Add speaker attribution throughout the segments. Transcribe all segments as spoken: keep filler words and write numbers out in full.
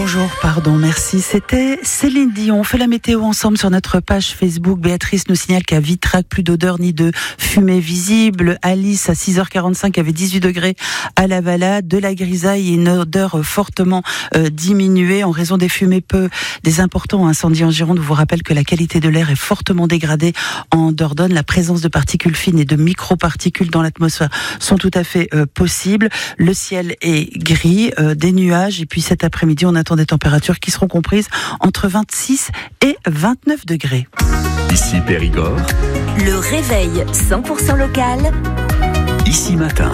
Speaker 1: Bonjour, pardon, merci. C'était Céline Dion. On fait la météo ensemble sur notre page Facebook. Béatrice nous signale qu'à Vitrac, plus d'odeur ni de fumée visible. Alice, à six heures quarante-cinq, avait dix-huit degrés à la Valade. De la grisaille et une odeur fortement euh, diminuée en raison des fumées peu des importants incendies en Gironde. Je vous rappelle que la qualité de l'air est fortement dégradée en Dordogne. La présence de particules fines et de microparticules dans l'atmosphère sont tout à fait euh, possibles. Le ciel est gris, euh, des nuages. Et puis cet après-midi, on attend des températures qui seront comprises entre vingt-six et vingt-neuf degrés.
Speaker 2: Ici Périgord.
Speaker 3: Le réveil cent pour cent local.
Speaker 2: Ici Matin.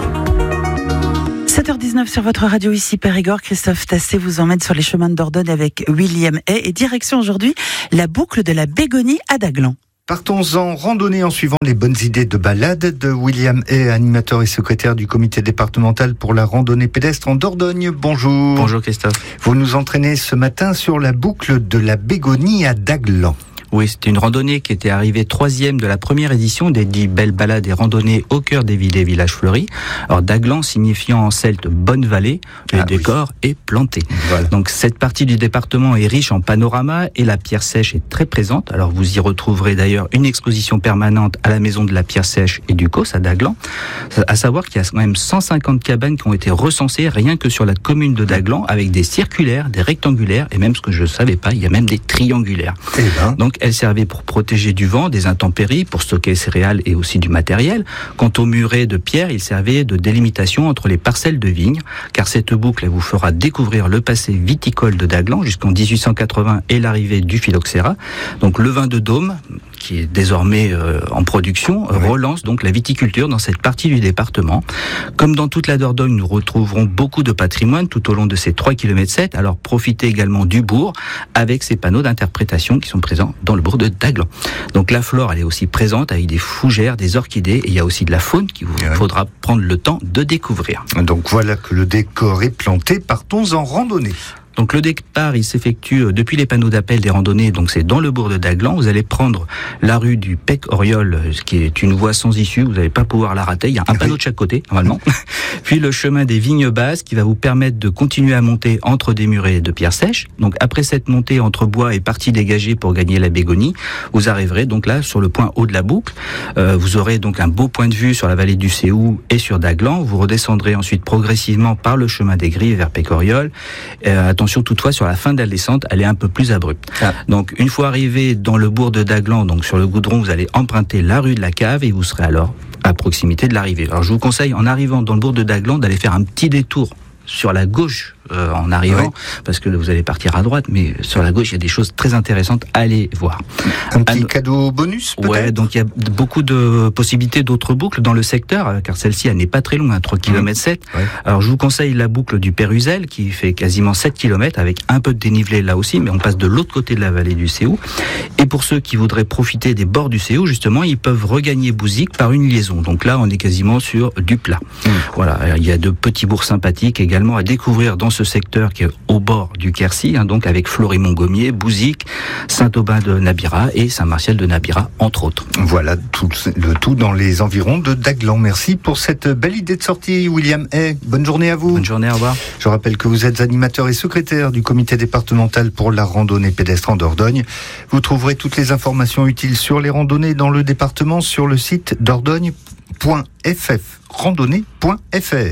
Speaker 1: sept heures dix-neuf sur votre radio ici Périgord. Christophe Tassé vous emmène sur les chemins de Dordogne avec William Hay. Et direction aujourd'hui la boucle de la Bégonie à Daglan.
Speaker 4: Partons en randonnée en suivant les bonnes idées de balade de William Hay, animateur et secrétaire du comité départemental pour la randonnée pédestre en Dordogne. Bonjour.
Speaker 5: Bonjour Christophe.
Speaker 4: Vous nous entraînez ce matin sur la boucle de la Bégonie à Daglan.
Speaker 5: Oui, c'était une randonnée qui était arrivée troisième de la première édition des dix belles balades et randonnées au cœur des villes et villages fleuris. Alors Daglan signifiant en celte bonne vallée, le ah, décor oui. est planté. Voilà. Donc cette partie du département est riche en panorama et la pierre sèche est très présente. Alors vous y retrouverez d'ailleurs une exposition permanente à la maison de la pierre sèche et du Causse à Daglan. À savoir qu'il y a quand même cent cinquante cabanes qui ont été recensées rien que sur la commune de Daglan, avec des circulaires, des rectangulaires et même ce que je ne savais pas, il y a même des triangulaires. Eh ben. Donc elle servait pour protéger du vent, des intempéries, pour stocker céréales et aussi du matériel. Quant aux murets de pierre, il servait de délimitation entre les parcelles de vignes, car cette boucle elle vous fera découvrir le passé viticole de Daglan jusqu'en dix-huit cent quatre-vingts et l'arrivée du phylloxéra. Donc le vin de Dôme, qui est désormais euh, en production, oui. relance donc la viticulture dans cette partie du département. Comme dans toute la Dordogne, nous retrouverons beaucoup de patrimoine tout au long de ces trois virgule sept kilomètres. Alors profitez également du bourg avec ces panneaux d'interprétation qui sont présents dans le bourg de Daglan. Donc la flore, elle est aussi présente avec des fougères, des orchidées, et il y a aussi de la faune qu'il vous oui. faudra prendre le temps de découvrir.
Speaker 4: Donc voilà que le décor est planté, partons en randonnée.
Speaker 5: Donc le départ, il s'effectue depuis les panneaux d'appel des randonnées, donc c'est dans le bourg de Daglan. Vous allez prendre la rue du Pec-Oriol, ce qui est une voie sans issue, vous n'allez pas pouvoir la rater, il y a un panneau de chaque côté, normalement. Puis le chemin des Vignes Basses, qui va vous permettre de continuer à monter entre des murets de pierre sèche. Donc après cette montée entre bois et parties dégagées pour gagner la Bégonie, vous arriverez donc là sur le point haut de la boucle. Euh, vous aurez donc un beau point de vue sur la vallée du Séou et sur Daglan. Vous redescendrez ensuite progressivement par le chemin des Grilles vers Pec-Oriol. Euh, attention toutefois, sur la fin de la descente, elle est un peu plus abrupte. Ah. Donc, une fois arrivé dans le bourg de Daglan, donc sur le goudron, vous allez emprunter la rue de la Cave et vous serez alors à proximité de l'arrivée. Alors, je vous conseille, en arrivant dans le bourg de Daglan, d'aller faire un petit détour sur la gauche euh, en arrivant, oui. parce que vous allez partir à droite, mais sur la gauche, il y a des choses très intéressantes à aller voir.
Speaker 4: Un petit Alors, cadeau bonus, peut-être ?
Speaker 5: Ouais, donc il y a beaucoup de possibilités d'autres boucles dans le secteur, car celle-ci, elle n'est pas très longue, hein, trois virgule sept kilomètres. Oui. Alors, je vous conseille la boucle du Péruzel, qui fait quasiment sept kilomètres, avec un peu de dénivelé là aussi, mais on passe de l'autre côté de la vallée du Séou. Et pour ceux qui voudraient profiter des bords du Séou, justement, ils peuvent regagner Bouzic par une liaison. Donc là, on est quasiment sur du plat. Mmh. Voilà, il y a de petits bourgs sympathiques également à découvrir dans ce secteur qui est au bord du Quercy, hein, donc avec Florimont-Gommiers, Bouzic, Saint-Aubin de Nabira et Saint-Martial de Nabira, entre autres.
Speaker 4: Voilà, tout, le tout dans les environs de Daglan. Merci pour cette belle idée de sortie, William Hay. Bonne journée à vous.
Speaker 5: Bonne journée, au revoir.
Speaker 4: Je rappelle que vous êtes animateur et secrétaire du comité départemental pour la randonnée pédestre en Dordogne. Vous trouverez toutes les informations utiles sur les randonnées dans le département sur le site dordogne point f f, randonnée point f r.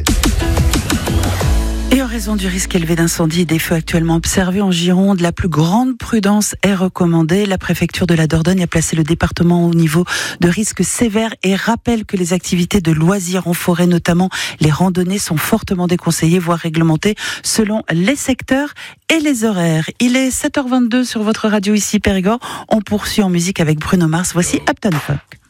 Speaker 1: Et en raison du risque élevé d'incendie et des feux actuellement observés en Gironde, la plus grande prudence est recommandée. La préfecture de la Dordogne a placé le département au niveau de risque sévère et rappelle que les activités de loisirs en forêt, notamment les randonnées, sont fortement déconseillées, voire réglementées selon les secteurs et les horaires. Il est sept heures vingt-deux sur votre radio ici Périgord. On poursuit en musique avec Bruno Mars. Voici Uptown Funk.